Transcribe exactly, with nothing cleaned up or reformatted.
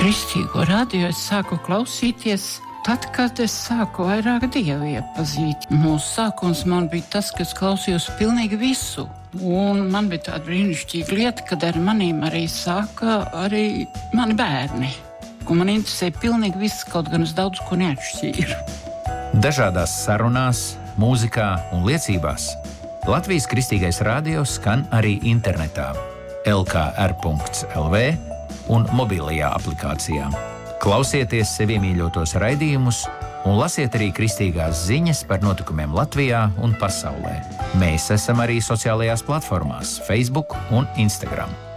Kristīgo radio es sāku klausīties tad, kad es sāku vairāk Dievu iepazīt. Mūsu sākums man bija tas, ka es klausījos pilnīgi visu. Un man bija tāda brīnišķīga lieta, kad ar manīm arī sāka arī mani bērni. Un man interesēja pilnīgi viss, kaut gan es daudz ko neatšķīru. Dažādās sarunās, mūzikā un liecībās Latvijas Kristīgais radio skan arī internetā el ka er punkts el vē un mobilajā aplikācijā. Klausieties sev iemīļotos raidījumus un lasiet arī kristīgās ziņas par notikumiem Latvijā un pasaulē. Mēs esam arī sociālajās platformās Facebook un Instagram.